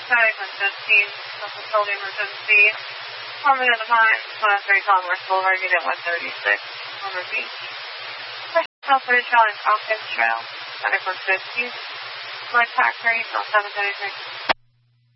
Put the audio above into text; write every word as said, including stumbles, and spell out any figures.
Static one fifteen, the facility emergency. Harmony of the Pines, one oh three Commerce Boulevard, unit one thirty-six, Palmer Beach. South British Valley, Hawkins Trail, Static one fifteen. Light Factory, seven thirty-six.